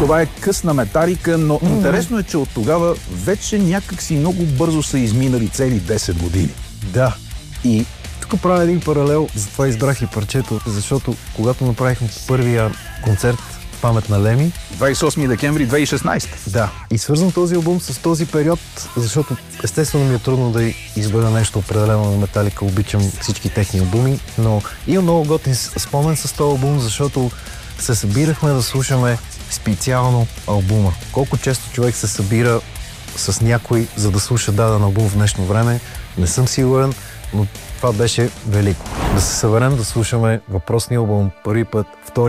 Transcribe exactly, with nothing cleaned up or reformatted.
Това е късна металика, но mm-hmm. интересно е, че от тогава вече някак си много бързо са изминали цели десет години. Да. И тук правя един паралел, затова избрах и парчето, защото когато направихме първия концерт в памет на Леми... двадесет и осми декември две хиляди и шестнадесета. Да. И свързвам този албум с този период, защото естествено ми е трудно да избера нещо определено на Металика. Обичам всички техни албуми, но имам много готин спомен с този албум, защото се събирахме да слушаме специално албума. Колко често човек се събира с някой, за да слуша даден албум в днешно време, не съм сигурен, но това беше велико. Да се съберем да слушаме въпросния албум първи път, втори